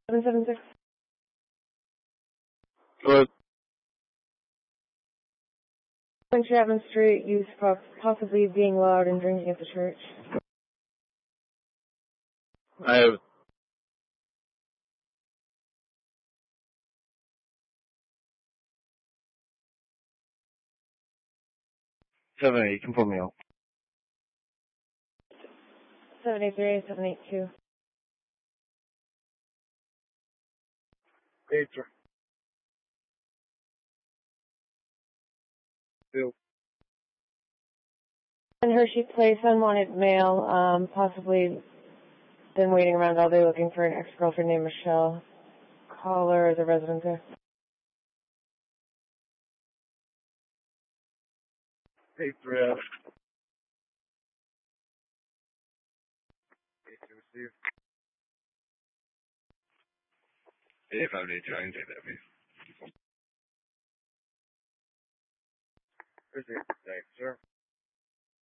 776. Good. On Chapman Street, youth possibly being loud and drinking at the church. I have 7-8, can put me out. 783, 782. 8, sir. 2. In Hershey Place, unwanted male, possibly been waiting around all day looking for an ex-girlfriend named Michelle. Caller is a resident there. 8, 3 out. 8, 2 receive. 8, 5, 8, 2, I can take that, please. Receive. Thanks, sir.